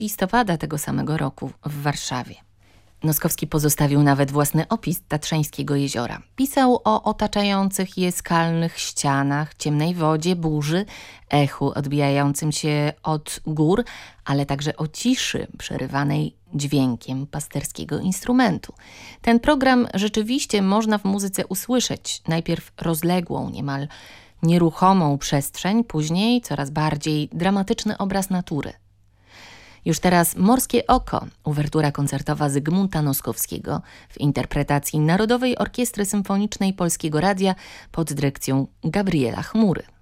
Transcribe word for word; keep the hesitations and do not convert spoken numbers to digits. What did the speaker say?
listopada tego samego roku w Warszawie. Noskowski pozostawił nawet własny opis Tatrzańskiego jeziora. Pisał o otaczających je skalnych ścianach, ciemnej wodzie, burzy, echu odbijającym się od gór, ale także o ciszy przerywanej dźwiękiem pasterskiego instrumentu. Ten program rzeczywiście można w muzyce usłyszeć. Najpierw rozległą, niemal nieruchomą przestrzeń, później coraz bardziej dramatyczny obraz natury. Już teraz Morskie oko, uwertura koncertowa Zygmunta Noskowskiego w interpretacji Narodowej Orkiestry Symfonicznej Polskiego Radia pod dyrekcją Gabriela Chmury.